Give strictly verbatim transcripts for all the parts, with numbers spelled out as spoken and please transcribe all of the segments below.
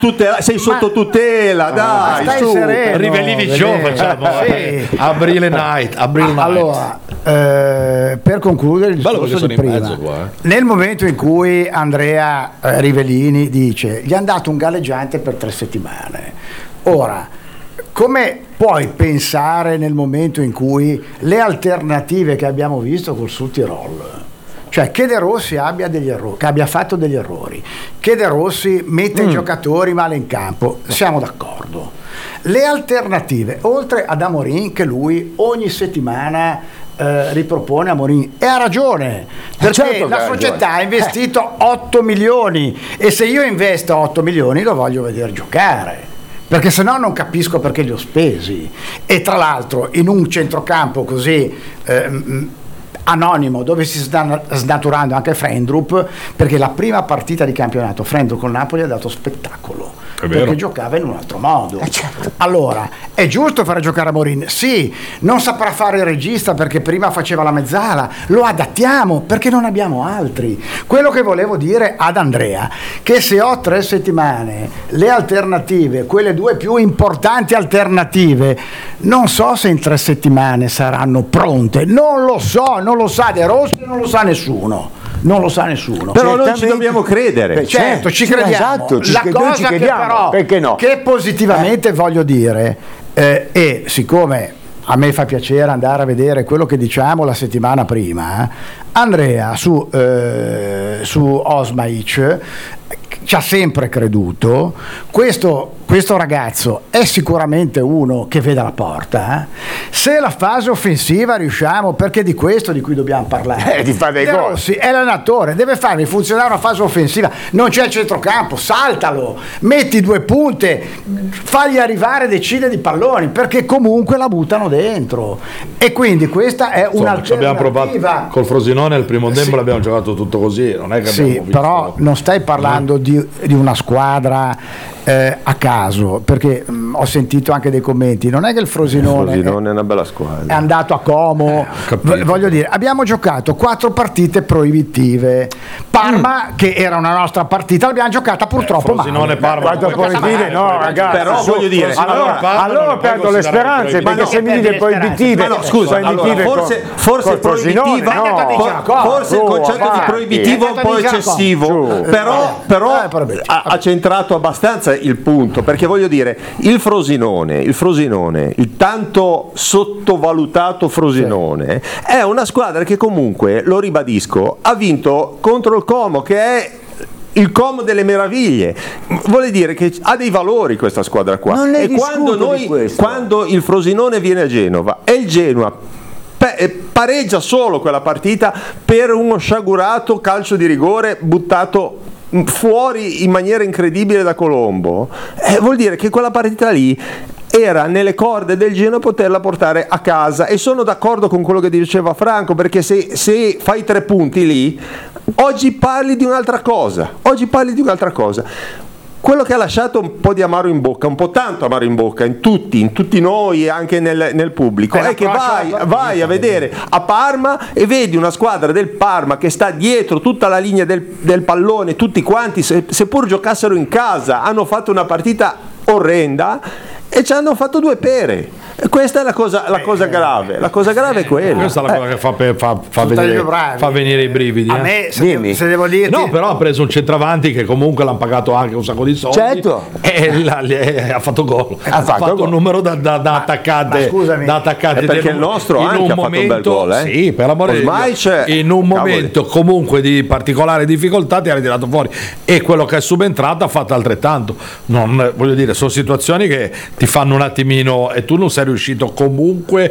Tutela, sei sotto ma, tutela, dai, stai su. sereno, Rivellini Show facciamo, sì. Aprile Night, April Night. Allora, eh, per concludere il discorso di prima, qua, eh. nel momento in cui Andrea eh, Rivellini dice gli hanno dato un galleggiante per tre settimane, ora come puoi pensare nel momento in cui le alternative che abbiamo visto col Sud Tirol, cioè che De Rossi abbia degli errori, che abbia fatto degli errori, che De Rossi mette mm. i giocatori male in campo, siamo d'accordo. Le alternative, oltre ad Amorim, che lui ogni settimana eh, ripropone Amorim, e ha ragione, perché certo la società ragione. ha investito eh. otto milioni, e se io investo otto milioni lo voglio vedere giocare, perché se no non capisco perché li ho spesi. E tra l'altro in un centrocampo così eh, anonimo, dove si sta snaturando anche Frendrup, perché la prima partita di campionato Frendrup con Napoli ha dato spettacolo, perché giocava in un altro modo. Eh certo. Allora è giusto fare giocare Amorim, sì, non saprà fare il regista perché prima faceva la mezzala, lo adattiamo perché non abbiamo altri. Quello che volevo dire ad Andrea, che se ho tre settimane le alternative, quelle due più importanti alternative, non so se in tre settimane saranno pronte, non lo so, non lo sa De Rossi, non lo sa nessuno. Non lo sa nessuno. Però noi ci dobbiamo credere. Beh, certo, ci crediamo. Esatto, ci la cosa ci che però perché no? che positivamente eh. voglio dire, eh, e siccome a me fa piacere andare a vedere quello che diciamo la settimana prima, eh, Andrea su, eh, su Osmaic ci ha sempre creduto. Questo, questo ragazzo è sicuramente uno che vede la porta, eh? Se la fase offensiva riusciamo, perché di questo di cui dobbiamo parlare, eh, di fare dei gol. Sì, è l'allenatore, deve farmi funzionare una fase offensiva, non c'è il centrocampo, saltalo, metti due punte, fagli arrivare decine di palloni, perché comunque la buttano dentro, e quindi questa è Insomma, un'alternativa. Abbiamo provato col Frosinone al primo tempo, sì. L'abbiamo giocato tutto così, non è che sì, abbiamo visto... però non stai parlando di Di, di una squadra eh, a caso, perché mh, ho sentito anche dei commenti, non è che il Frosinone, il Frosinone è, è una bella squadra, è andato a Como, eh, voglio dire, abbiamo giocato quattro partite proibitive. Parma mm. che era una nostra partita l'abbiamo giocata purtroppo eh, Frosinone, male. Parma quattro proibitive no ragazzi, però voglio dire, allora, allora, allora perdo le speranze, perché se mi dite proibitive, ma no, scusa, allora, forse forse proibitiva, no, forse il concetto di proibitivo è un po' eccessivo, però però ha, ha centrato abbastanza il punto, perché voglio dire, il Frosinone, il Frosinone, il tanto sottovalutato Frosinone, sì. è una squadra che comunque, lo ribadisco, ha vinto contro il Como, che è il Como delle meraviglie, vuol dire che ha dei valori questa squadra qua. Non ne e quando noi, quando il Frosinone viene a Genova e il Genoa pareggia solo quella partita per uno sciagurato calcio di rigore buttato fuori in maniera incredibile da Colombo, eh, vuol dire che quella partita lì era nelle corde del Genoa poterla portare a casa. E sono d'accordo con quello che diceva Franco, perché se, se fai tre punti lì, oggi parli di un'altra cosa, oggi parli di un'altra cosa. Quello che ha lasciato un po' di amaro in bocca, un po' tanto amaro in bocca in tutti, in tutti noi e anche nel, nel pubblico, è, è che vai, vai a vedere a Parma e vedi una squadra del Parma che sta dietro tutta la linea del, del pallone, tutti quanti, se, seppur giocassero in casa, hanno fatto una partita orrenda e ci hanno fatto due pere. E questa è la cosa, la cosa grave, la cosa grave è quella. Questa è la cosa che fa, fa, fa, vedere, fa venire i brividi. A eh. me, se, devo, se devo dirti... No, però ha preso un centravanti che comunque l'hanno pagato anche un sacco di soldi. Certo. E la, ha fatto gol. Ha, ha fatto, fatto un numero da, da, da attaccante. Ma scusami. Da attaccante perché il nostro anche un ha fatto momento, un bel gol. Eh? Sì, per l'amore di Dio. In un momento comunque di particolare difficoltà ti ha ritirato fuori. E quello che è subentrato ha fatto altrettanto. Non, voglio dire, sono situazioni che ti fanno un attimino e tu non sei riuscito comunque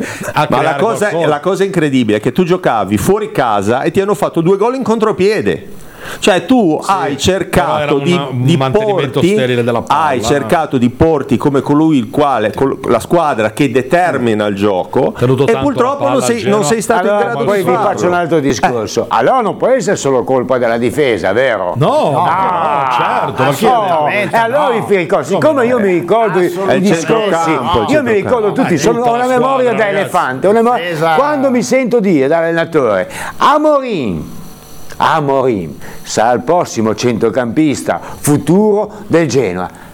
a ma la cosa, la cosa incredibile è che tu giocavi fuori casa e ti hanno fatto due gol in contropiede. Cioè tu sì, hai cercato di, una, di porti, della palla, hai cercato di porti come colui il quale la squadra che determina il gioco, e purtroppo non sei, non sei stato allora, in grado poi di farlo. Vi faccio un altro discorso. Eh. Allora non può essere solo colpa della difesa, vero? No, no, no certo. Ma no. E allora no. vi ricordo, siccome io mi ricordo i discorsi, no, io mi ricordo tutti, sono, ho una memoria da elefante, una memoria, quando mi sento dire dall'allenatore Amorim Amorim sarà il prossimo centrocampista futuro del Genoa.